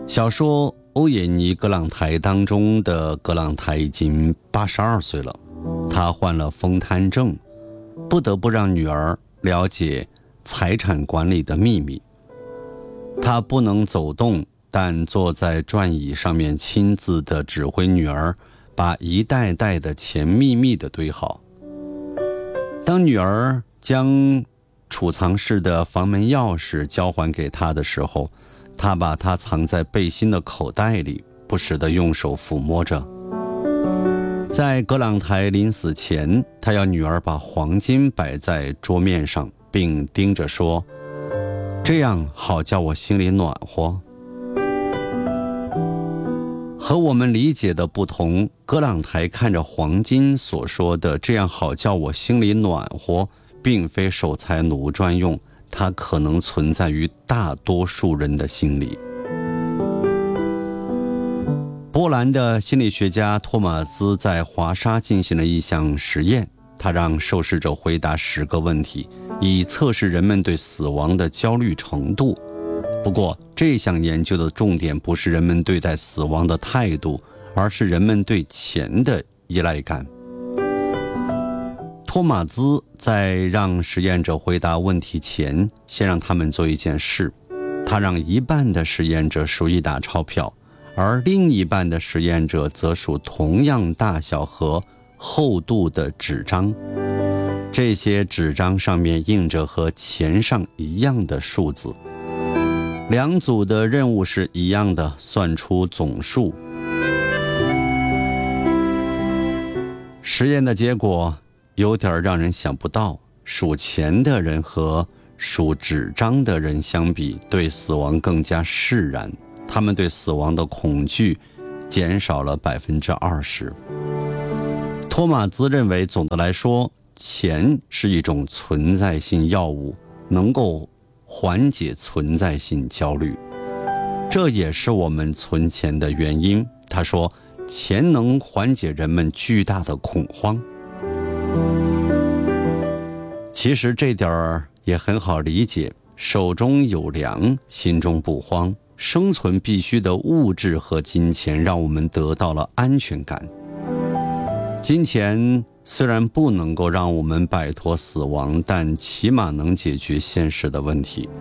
小说《欧也尼·葛朗台》当中的葛朗台已经82岁了，他患了疯瘫症，不得不让女儿了解财产管理的秘密。他不能走动，但坐在转椅上面亲自的指挥女儿把一袋袋的钱秘密的堆好。当女儿将储藏室的房门钥匙交还给他的时候，他把它藏在背心的口袋里，不时地用手抚摸着。在葛朗台临死前，他要女儿把黄金摆在桌面上，并盯着说：“这样好叫我心里暖和。”和我们理解的不同，葛朗台看着黄金所说的“这样好叫我心里暖和”，并非守财奴专用，它可能存在于大多数人的心里。波兰的心理学家托马斯在华沙进行了一项实验，他让受试者回答10个问题，以测试人们对死亡的焦虑程度。不过，这项研究的重点不是人们对待死亡的态度，而是人们对钱的依赖感。托马兹在让实验者回答问题前，先让他们做一件事，他让一半的实验者数一沓钞票，而另一半的实验者则数同样大小和厚度的纸张。这些纸张上面印着和钱上一样的数字。两组的任务是一样的，算出总数。实验的结果有点让人想不到，数钱的人和数纸张的人相比，对死亡更加释然，他们对死亡的恐惧减少了20%。托马兹认为，总的来说，钱是一种存在性药物，能够缓解存在性焦虑，这也是我们存钱的原因。他说，钱能缓解人们巨大的恐慌。其实这点儿也很好理解，手中有粮，心中不慌。生存必须的物质和金钱让我们得到了安全感。金钱虽然不能够让我们摆脱死亡，但起码能解决现实的问题。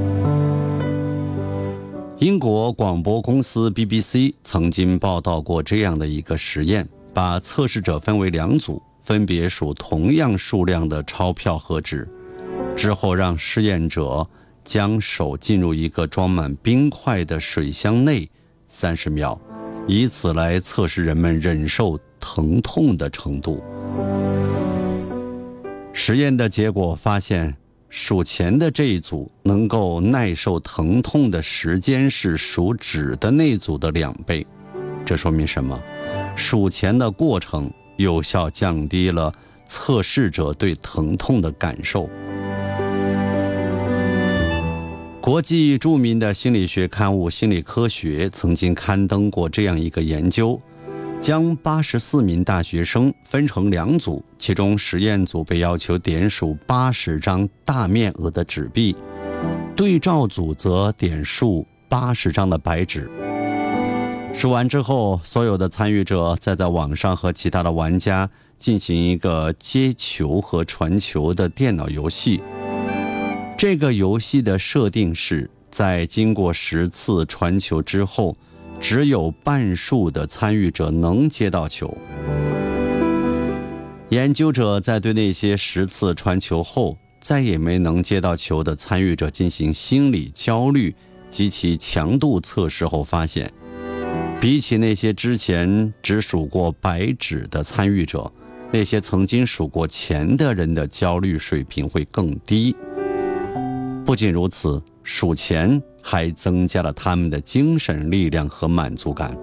英国广播公司 BBC 曾经报道过这样的一个实验，把测试者分为2组，分别数同样数量的钞票和纸，之后让试验者将手进入一个装满冰块的水箱内30秒，以此来测试人们忍受疼痛的程度。实验的结果发现，数钱的这一组能够耐受疼痛的时间是数纸的那组的2倍。这说明什么？数钱的过程有效降低了测试者对疼痛的感受。国际著名的心理学刊物《心理科学》曾经刊登过这样一个研究，将84名大学生分成2组，其中实验组被要求点数80张大面额的纸币，对照组则点数80张的白纸。数完之后，所有的参与者再在网上和其他的玩家进行一个接球和传球的电脑游戏。这个游戏的设定是，在经过10次传球之后，只有半数的参与者能接到球。研究者在对那些10次传球后再也没能接到球的参与者进行心理焦虑及其强度测试后发现，比起那些之前只数过白纸的参与者，那些曾经数过钱的人的焦虑水平会更低。不仅如此，数钱还增加了他们的精神力量和满足感。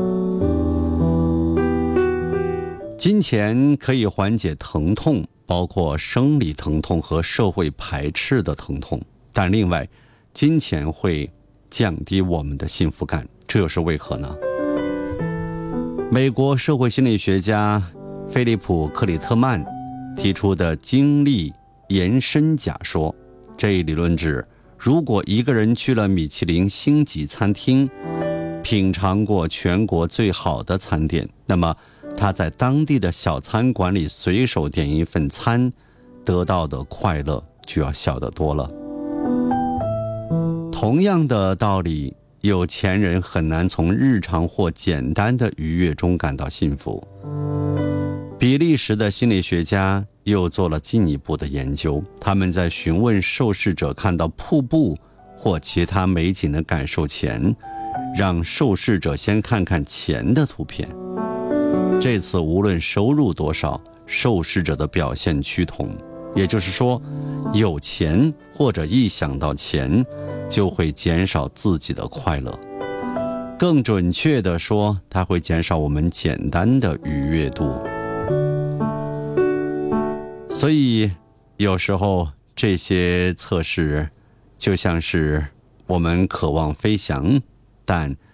金钱可以缓解疼痛，包括生理疼痛和社会排斥的疼痛，但另外，金钱会降低我们的幸福感，这又是为何呢？美国社会心理学家菲利普·克里特曼提出的经历延伸假说，这一理论指，如果一个人去了米其林星级餐厅， 品尝过全国最好的餐点，那么他在当地的小餐馆里随手点一份餐，得到的快乐就要小得多了。同样的道理，有钱人很难从日常或简单的愉悦中感到幸福。比利时的心理学家又做了进一步的研究，他们在询问受试者看到瀑布或其他美景的感受前，让受试者先看看钱的图片。这次无论收入多少，受试者的表现趋同，也就是说，有钱或者一想到钱，就会减少自己的快乐。更准确地说，它会减少我们简单的愉悦度。所以有时候这些测试就像是我们渴望飞翔，但